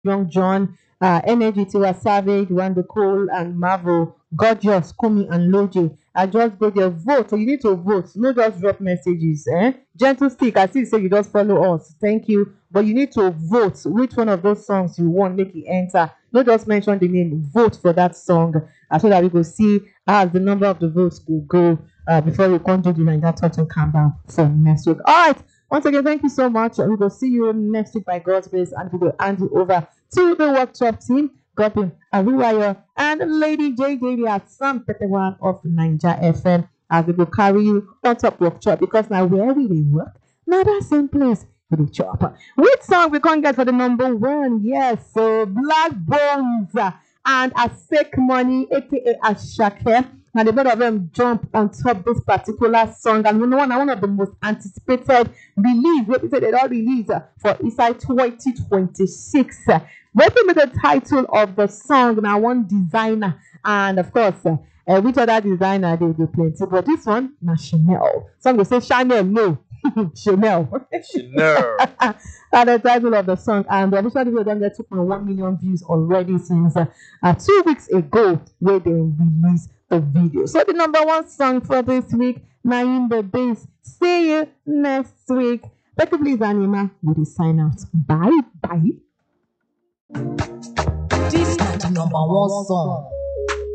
Young John, Energy, Tiwa Savage, Wanda Cole, and Marvel, Gorgeous, Kumi, and Loji. I just go there, vote. So you need to vote, not just drop messages. Gentle Stick, I see you say you just follow us. Thank you. But you need to vote which one of those songs you want, make it enter. Not just mention the name, vote for that song so that we will see as the number of the votes will go before we come to the Nigeria Touch and Countdown for next week. All right. Once again, thank you so much. We will see you next week by God's grace, and we will hand you over to the workshop team, Godwin Aruwayo and Lady JJD at Sam 31 of Ninja FM, as we will carry you on top workshop, because now where we will work, not that same place for the chop. Which song we can't get for the number one? Yes, so Black Bones and Asek Money, aka Ashake. And a lot of them jump on top this particular song. And one of the most anticipated release, what we said they all release for inside 2026. What will be the title of the song? Now, one designer, and of course, which other designer they do plenty, but this one, na Chanel. Some will say Chanel, no, Chanel. Chanel. And the title of the song, and the official video done get 2.1 million views already since 2 weeks ago, where they released the video. So the number one song for this week, Naim the Bass. See you next week. Becky please, Anima, we sign out. Bye bye. This is the number one song.